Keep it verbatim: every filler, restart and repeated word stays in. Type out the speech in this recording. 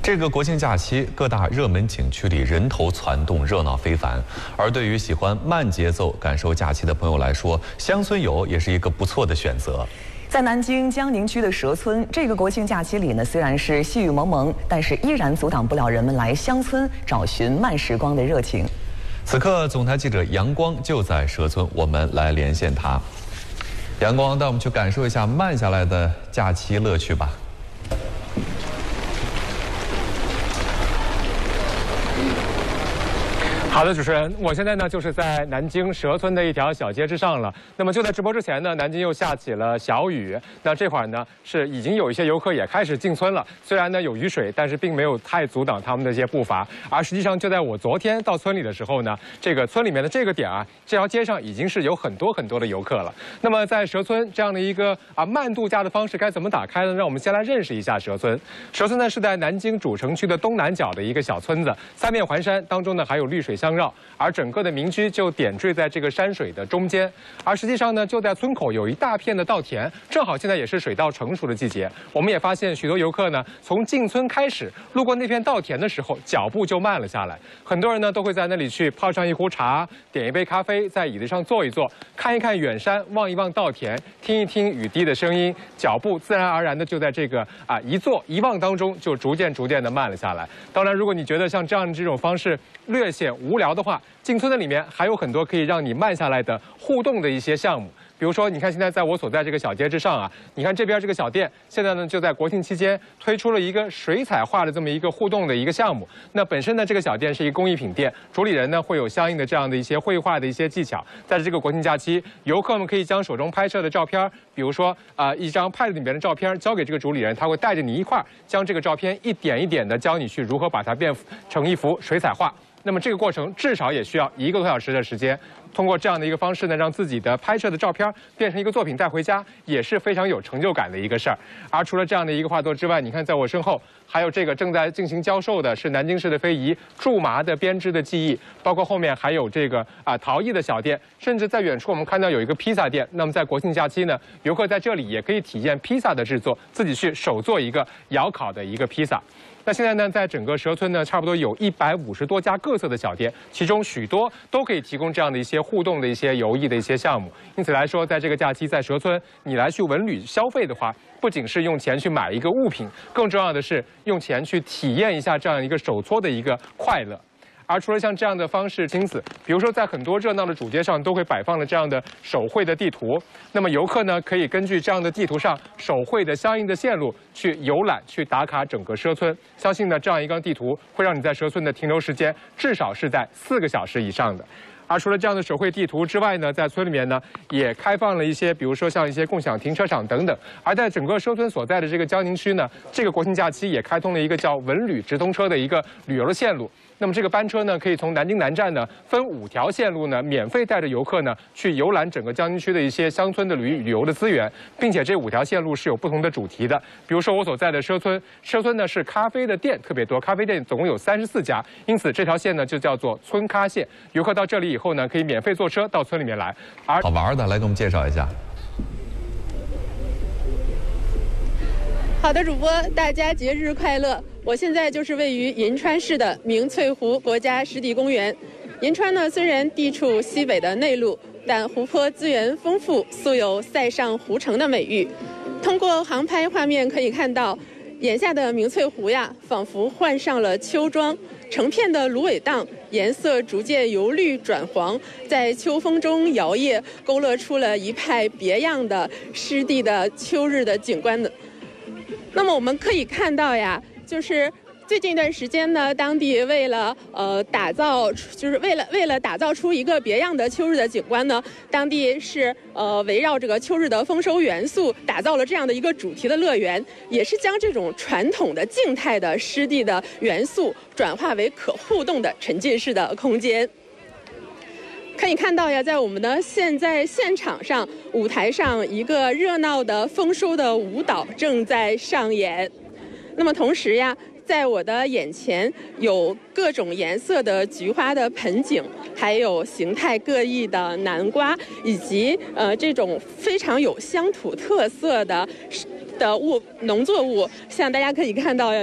这个国庆假期，各大热门景区里人头攒动，热闹非凡。而对于喜欢慢节奏感受假期的朋友来说，乡村游也是一个不错的选择。 在南京江宁区的蛇村，这个国庆假期里呢，虽然是细雨蒙蒙，但是依然阻挡不了人们来乡村找寻慢时光的热情。 此刻，总台记者杨光就在蛇村，我们来连线他。杨光，带我们去感受一下慢下来的假期乐趣吧。 好的，主持人，我现在呢就是在南京蛇村的一条小街之上了。那么就在直播之前呢，南京又下起了小雨。那这会儿呢是已经有一些游客也开始进村了。虽然呢有雨水，但是并没有太阻挡他们的一些步伐。而实际上就在我昨天到村里的时候呢，这个村里面的这个点啊，这条街上已经是有很多很多的游客了。那么在蛇村这样的一个啊慢度假的方式该怎么打开呢？让我们先来认识一下蛇村。蛇村呢是在南京主城区的东南角的一个小村子，三面环山，当中呢还有绿水相 相绕，而整个的民居就点缀在这个山水的中间。而实际上呢，就在村口有一大片的稻田，正好现在也是水稻成熟的季节。我们也发现许多游客呢，从进村开始，路过那片稻田的时候，脚步就慢了下来。很多人呢都会在那里去泡上一壶茶，点一杯咖啡，在椅子上坐一坐，看一看远山，望一望稻田，听一听雨滴的声音，脚步自然而然的就在这个啊一坐一望当中，就逐渐逐渐的慢了下来。当然，如果你觉得像这样的这种方式略显无 无聊的话，进村的里面还有很多可以让你慢下来的互动的一些项目。比如说，你看现在在我所在这个小街之上啊，你看这边这个小店，现在呢就在国庆期间推出了一个水彩画的这么一个互动的一个项目。那本身呢这个小店是一个工艺品店，主理人呢会有相应的这样的一些绘画的一些技巧。在这个国庆假期，游客们可以将手中拍摄的照片，比如说啊、呃、一张 pad 里面的照片交给这个主理人，他会带着你一块儿将这个照片一点一点的教你去如何把它变成一幅水彩画。 那么这个过程至少也需要一个多小时的时间。通过这样的一个方式呢，让自己的拍摄的照片变成一个作品带回家，也是非常有成就感的一个事儿。而除了这样的一个画作之外，你看在我身后还有这个正在进行教授的是南京市的非遗苎麻的编织的技艺，包括后面还有这个啊陶艺的小店，甚至在远处我们看到有一个披萨店。那么在国庆假期呢，游客在这里也可以体验披萨的制作，自己去手做一个窑烤的一个披萨。 那现在呢，在整个蛇村呢，差不多有一百五十多家各色的小店，其中许多都可以提供这样的一些互动的一些游艺的一些项目。因此来说，在这个假期在蛇村，你来去文旅消费的话，不仅是用钱去买一个物品，更重要的是用钱去体验一下这样一个手搓的一个快乐。 而除了像这样的方式，因此，比如说在很多热闹的主街上，都会摆放了这样的手绘的地图。那么游客呢，可以根据这样的地图上手绘的相应的线路去游览、去打卡整个蛇村。相信呢，这样一张地图会让你在蛇村的停留时间至少是在四个小时以上的。 而除了这样的手绘地图之外呢，在村里面呢也开放了一些，比如说像一些共享停车场等等。而在整个蛇村所在的这个江宁区呢，这个国庆假期也开通了一个叫文旅直通车的一个旅游的线路。那么这个班车呢，可以从南京南站呢分五条线路呢，免费带着游客呢去游览整个江宁区的一些乡村的旅旅游的资源，并且这五条线路是有不同的主题的。比如说我所在的蛇村，蛇村呢是咖啡的店特别多，咖啡店总共有三十四家，因此这条线呢就叫做村咖线。游客到这里以后呢，可以免费坐车到村里面来。而好玩的，来给我们介绍一下。 好的，主播，大家节日快乐！我现在就是位于银川市的明翠湖国家湿地公园。银川呢，虽然地处西北的内陆，但湖泊资源丰富，素有"塞上湖城"的美誉。通过航拍画面可以看到，眼下的明翠湖呀，仿佛换上了秋装，成片的芦苇荡颜色逐渐由绿转黄，在秋风中摇曳，勾勒出了一派别样的湿地的秋日的景观的。 那么我们可以看到呀，就是最近一段时间呢，当地为了呃打造，就是为了为了打造出一个别样的秋日的景观呢，当地是呃围绕这个秋日的丰收元素，打造了这样的一个主题的乐园，也是将这种传统的静态的湿地的元素转化为可互动的沉浸式的空间。 可以看到呀，在我们的现在现场上，舞台上一个热闹的丰收的舞蹈正在上演。那么同时呀，在我的眼前有各种颜色的菊花的盆景，还有形态各异的南瓜，以及呃这种非常有乡土特色的的物农作物，像大家可以看到呀。